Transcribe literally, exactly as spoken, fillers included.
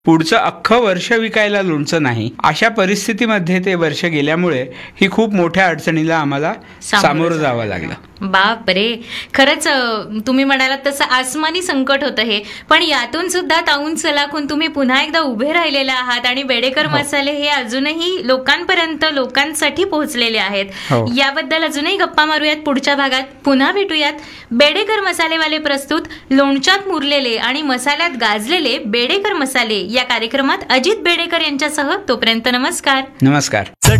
पुढचं अख्खं वर्ष विकायला लोणचं नाही, अशा परिस्थितीमध्ये ते वर्ष गेल्यामुळे ही खूप मोठ्या अडचणीला आम्हाला सामोरं जावं लागलं. बाप रे, खरंच तुम्ही म्हणालात तसं आसमानी संकट होतं हे, पण यातून सुद्धा ताऊन सलाखून तुम्ही पुन्हा एकदा उभे राहिलेले आहात आणि बेडेकर मसाले हे अजूनही लोकांपर्यंत लोकांसाठी पोहोचलेले आहेत. याबद्दल अजूनही गप्पा मारूयात पुढच्या भागात. पुन्हा भेटूयात. बेडेकर मसालेवाले प्रस्तुत लोणच्यात मुरलेले आणि मसाल्यात गाजलेले बेडेकर मसाले या कार्यक्रमात अजित बेडेकर यांच्यासह. तोपर्यंत नमस्कार. नमस्कार.